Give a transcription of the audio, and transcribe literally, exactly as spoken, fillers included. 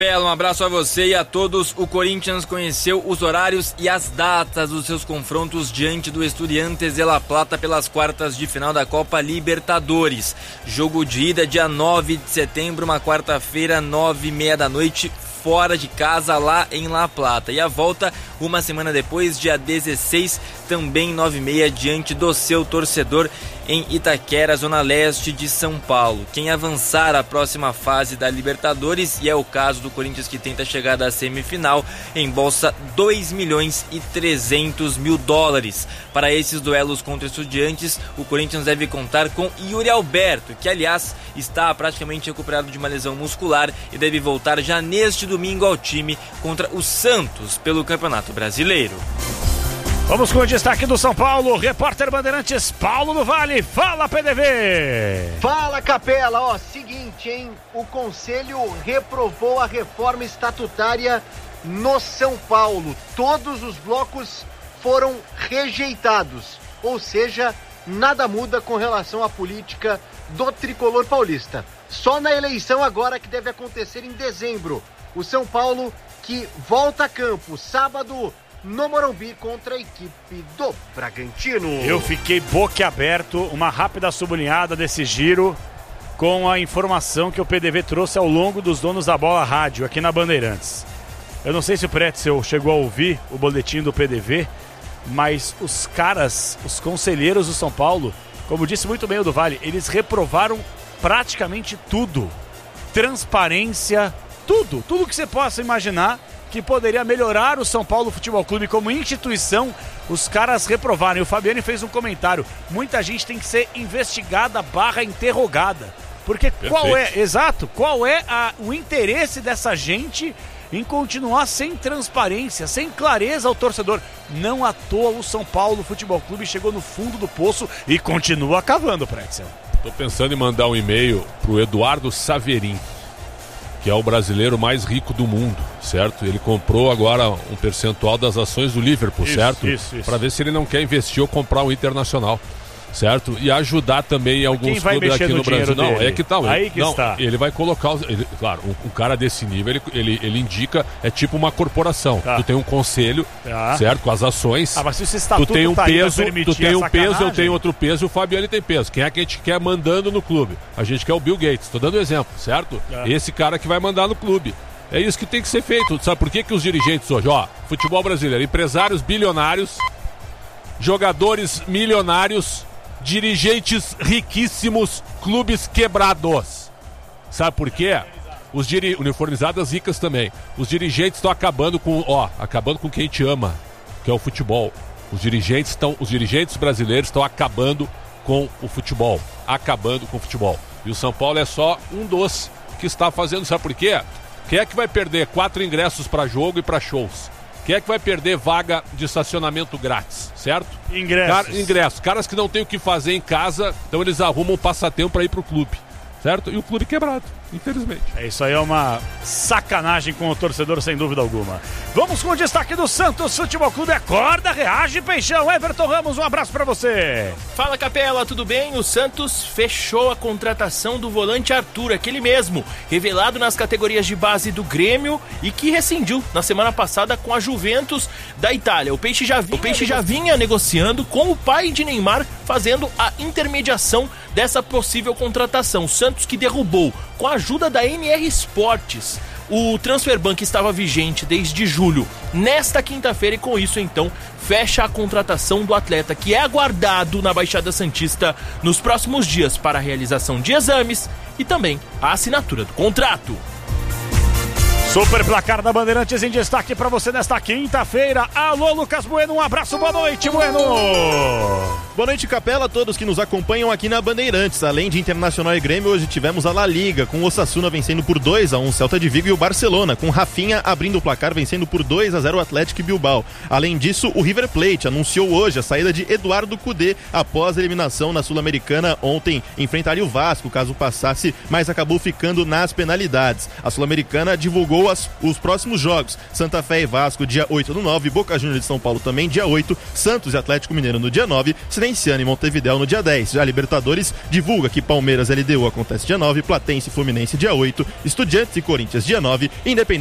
Um abraço a você e a todos. O Corinthians conheceu os horários e as datas dos seus confrontos diante do Estudiantes de La Plata pelas quartas de final da Copa Libertadores. Jogo de ida dia nove de setembro, uma quarta-feira, nove e meia da noite, fora de casa, lá em La Plata. E a volta uma semana depois, dia dezesseis, também nove e meia, diante do seu torcedor em Itaquera, zona leste de São Paulo. Quem avançar à próxima fase da Libertadores, e é o caso do Corinthians que tenta chegar da semifinal, embolsa dois milhões e trezentos mil dólares. Para esses duelos contra Estudiantes, o Corinthians deve contar com Yuri Alberto, que aliás está praticamente recuperado de uma lesão muscular e deve voltar já neste domingo ao time contra o Santos pelo Campeonato Brasileiro. Vamos com o destaque do São Paulo, repórter Bandeirantes Paulo do Vale. Fala, P D V! Fala, Capela. Ó, seguinte, hein? O Conselho reprovou a reforma estatutária no São Paulo. Todos os blocos foram rejeitados. Ou seja, nada muda com relação à política do tricolor paulista. Só na eleição agora, que deve acontecer em dezembro. O São Paulo que volta a campo sábado no Morumbi contra a equipe do Bragantino. Eu fiquei boquiaberto, uma rápida sublinhada desse giro com a informação que o P D V trouxe ao longo dos Donos da Bola Rádio aqui na Bandeirantes. Eu não sei se o Pretzel chegou a ouvir o boletim do P D V, mas os caras, os conselheiros do São Paulo, como disse muito bem o do Vale, eles reprovaram praticamente tudo. Transparência, tudo, tudo que você possa imaginar que poderia melhorar o São Paulo Futebol Clube como instituição, os caras reprovaram. E o Fabiani fez um comentário: muita gente tem que ser investigada barra interrogada. Porque Perfeito. qual é, exato, qual é a, o interesse dessa gente em continuar sem transparência, sem clareza ao torcedor? Não à toa o São Paulo Futebol Clube chegou no fundo do poço e continua cavando, Pretzel. Tô pensando em mandar um e-mail pro Eduardo Saverin, que é o brasileiro mais rico do mundo, certo? Ele comprou agora um percentual das ações do Liverpool, isso, certo? Isso, isso. Para ver se ele não quer investir ou comprar um Internacional, certo? E ajudar também alguns clubes aqui no, no Brasil. Não, dele? é que tal? Aí que não, está. Ele vai colocar, ele, claro, um, um cara desse nível, ele, ele, ele indica, é tipo uma corporação. Tá. Tu tem um conselho, tá. certo? Com as ações. Ah, mas se esse estatuto tu tem um tá peso, tu tem um sacanagem. peso, eu tenho outro peso, e o Fabiano tem peso. Quem é que a gente quer mandando no clube? A gente quer o Bill Gates, tô dando exemplo, certo? É. Esse cara que vai mandar no clube. É isso que tem que ser feito. Sabe por que que os dirigentes hoje, ó, futebol brasileiro, empresários bilionários, jogadores milionários, dirigentes riquíssimos, clubes quebrados. Sabe por quê? Os diri... uniformizadas ricas também. Os dirigentes estão acabando com, ó, acabando com quem te ama, que é o futebol. Os dirigentes estão, os dirigentes brasileiros estão acabando com o futebol, acabando com o futebol. E o São Paulo é só um dos que está fazendo. Sabe por quê? Quem é que vai perder quatro ingressos para jogo e para shows? Quem é que vai perder vaga de estacionamento grátis, certo? Ingressos. Car- ingressos. Caras que não tem o que fazer em casa, então eles arrumam um passatempo para ir pro clube, certo? E o clube quebrado, infelizmente. É, isso aí é uma sacanagem com o torcedor, sem dúvida alguma. Vamos com o destaque do Santos Futebol Clube. Acorda, reage, Peixão. Everton Ramos, um abraço pra você. Fala, Capela, tudo bem? O Santos fechou a contratação do volante Arthur, aquele mesmo, revelado nas categorias de base do Grêmio e que rescindiu na semana passada com a Juventus da Itália. O Peixe já vinha, o Peixe já vinha negociando com o pai de Neymar, fazendo a intermediação dessa possível contratação. O Santos que derrubou, com a ajuda da N R Esportes, o Transfer Ban que estava vigente desde julho, nesta quinta-feira, e com isso então fecha a contratação do atleta, que é aguardado na Baixada Santista nos próximos dias para a realização de exames e também a assinatura do contrato. Super placar da Bandeirantes em destaque para você nesta quinta-feira. Alô, Lucas Bueno, um abraço, boa noite, Bueno. Boa noite, Capela, a todos que nos acompanham aqui na Bandeirantes. Além de Internacional e Grêmio, hoje tivemos a La Liga, com o Osasuna vencendo por dois a um o Celta de Vigo, e o Barcelona, com Rafinha abrindo o placar, vencendo por dois a zero o Atlético Bilbao. Além disso, o River Plate anunciou hoje a saída de Eduardo Cudê após a eliminação na Sul-Americana. Ontem enfrentaria o Vasco, caso passasse, mas acabou ficando nas penalidades. A Sul-Americana divulgou divulgou as, os próximos jogos. Santa Fé e Vasco, dia oito do nove, Boca Juniors de São Paulo também, dia oito, Santos e Atlético Mineiro no dia nove, Cirenciano e Montevidéu no dia dez. Já a Libertadores divulga que Palmeiras e L D U acontece dia nove, Platense e Fluminense dia oito, Estudiantes e Corinthians dia nove, Independente